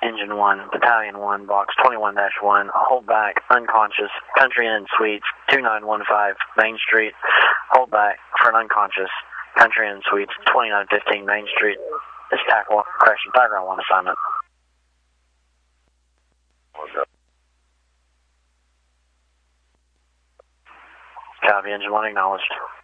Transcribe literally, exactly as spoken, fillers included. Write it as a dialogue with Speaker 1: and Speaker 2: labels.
Speaker 1: Engine one, Battalion one, Box twenty-one dash one, hold back, unconscious, Country Inn Suites, two nine one five, Main Street, hold back for an unconscious, Country Inn Suites, twenty-nine fifteen, Main Street. This T A C one, correction, background one assignment. Copy, Engine one acknowledged.